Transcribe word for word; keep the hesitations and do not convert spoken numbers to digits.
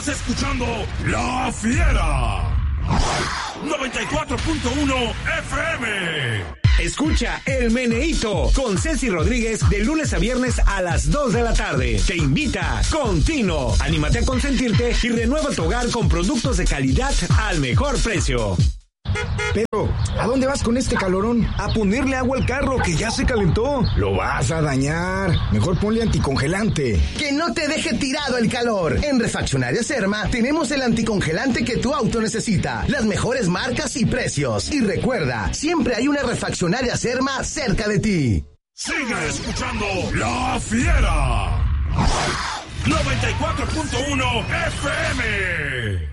Estás escuchando La Fiera noventa y cuatro punto uno F M. Escucha El Meneíto con Ceci Rodríguez de lunes a viernes a las dos de la tarde. Te invita Contino. Anímate a consentirte y renueva tu hogar con productos de calidad al mejor precio. Pedro, ¿a dónde vas con este calorón? A ponerle agua al carro que ya se calentó. Lo vas a dañar. Mejor ponle anticongelante. Que no te deje tirado el calor. En Refaccionaria Serma tenemos el anticongelante que tu auto necesita. Las mejores marcas y precios. Y recuerda, siempre hay una Refaccionaria Serma cerca de ti. Sigue escuchando La Fiera noventa y cuatro punto uno F M.